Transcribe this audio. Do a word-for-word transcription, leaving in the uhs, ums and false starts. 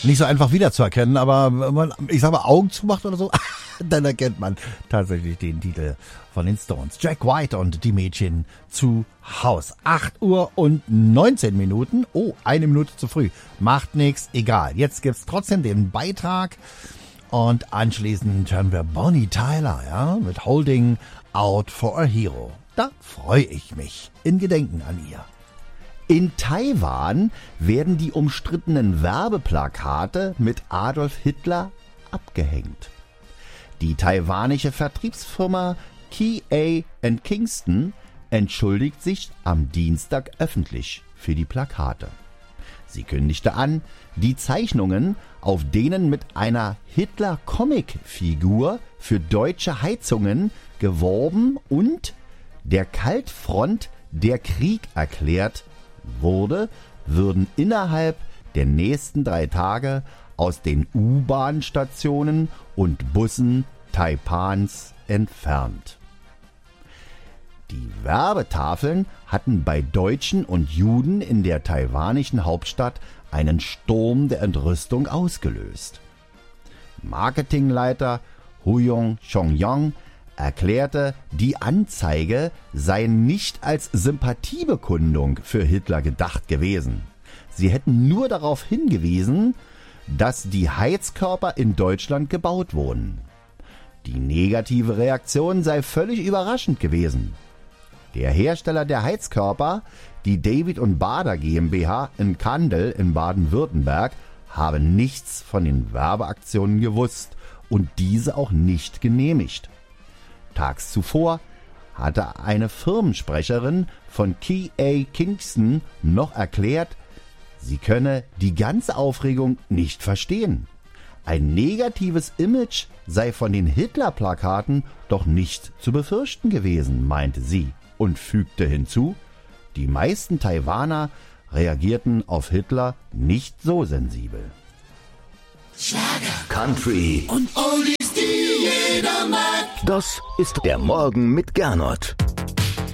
nicht so einfach wiederzuerkennen, aber wenn man, ich sag mal, Augen zumacht oder so, dann erkennt man tatsächlich den Titel von den Stones. Jack White und die Mädchen zu Haus. acht Uhr und neunzehn Minuten. Oh, eine Minute zu früh. Macht nix, egal. Jetzt gibt's trotzdem den Beitrag und anschließend hören wir Bonnie Tyler, ja, mit Holding Out for a Hero. Da freue ich mich. In Gedenken an ihr. In Taiwan werden die umstrittenen Werbeplakate mit Adolf Hitler abgehängt. Die taiwanische Vertriebsfirma K A and Kingston entschuldigt sich am Dienstag öffentlich für die Plakate. Sie kündigte an, die Zeichnungen, auf denen mit einer Hitler-Comic-Figur für deutsche Heizungen geworben und der Kaltfront der Krieg erklärt wurde, würden innerhalb der nächsten drei Tage aus den U-Bahn-Stationen und Bussen Taipans entfernt. Die Werbetafeln hatten bei Deutschen und Juden in der taiwanischen Hauptstadt einen Sturm der Entrüstung ausgelöst. Marketingleiter Huyong Chongyong erklärte, die Anzeige sei nicht als Sympathiebekundung für Hitler gedacht gewesen. Sie hätten nur darauf hingewiesen, dass die Heizkörper in Deutschland gebaut wurden. Die negative Reaktion sei völlig überraschend gewesen. Der Hersteller der Heizkörper, die David und Bader GmbH in Kandel in Baden-Württemberg, habe nichts von den Werbeaktionen gewusst und diese auch nicht genehmigt. Tags zuvor hatte eine Firmensprecherin von K A Kingston noch erklärt, sie könne die ganze Aufregung nicht verstehen. Ein negatives Image sei von den Hitler-Plakaten doch nicht zu befürchten gewesen, meinte sie und fügte hinzu, die meisten Taiwaner reagierten auf Hitler nicht so sensibel. Schlager, Country und Oldies, die jeder mag. Das ist der Morgen mit Gernot.